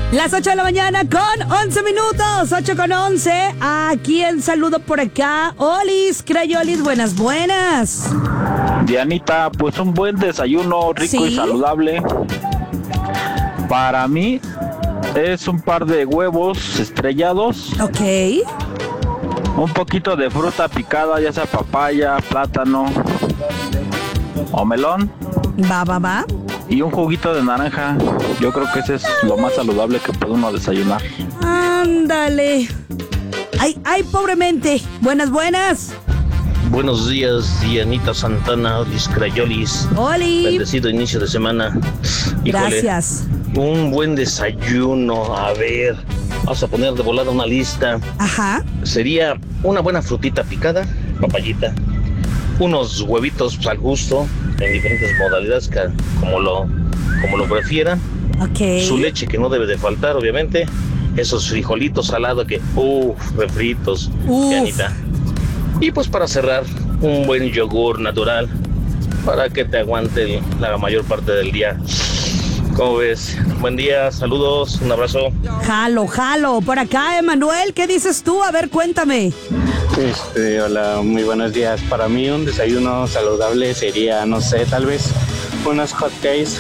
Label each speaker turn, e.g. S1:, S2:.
S1: Las 8 de la mañana con 11 minutos, 8 con 11. Aquí el saludo por acá. Olis, Crayolis, buenas.
S2: Dianita, pues un buen desayuno rico
S1: ¿Sí?
S2: y saludable. Para mí es un par de huevos estrellados,
S1: Ok.
S2: un poquito de fruta picada, ya sea papaya, plátano o melón,
S1: Va.
S2: y un juguito de naranja. Yo creo que ese es lo más saludable que puede uno desayunar.
S1: Ándale. Ay, pobremente. Buenas.
S3: Buenos días, Dianita Santana, Olis Crayolis.
S1: Oli.
S3: Bendecido inicio de semana. Híjole,
S1: Gracias.
S3: un buen desayuno. A ver, vamos a poner de volada una lista.
S1: Ajá.
S3: Sería una buena frutita picada, papayita, unos huevitos al gusto, en diferentes modalidades, como lo prefieran.
S1: Ok.
S3: Su leche que no debe de faltar, obviamente. Esos frijolitos salados que, refritos,
S1: Uf.
S3: Dianita. Y pues para cerrar, un buen yogur natural para que te aguante la mayor parte del día. ¿Cómo ves? Buen día, saludos, un abrazo.
S1: Jalo. Por acá, Emanuel, ¿qué dices tú? A ver, cuéntame.
S4: Hola, muy buenos días. Para mí un desayuno saludable sería, no sé, tal vez unos hot cakes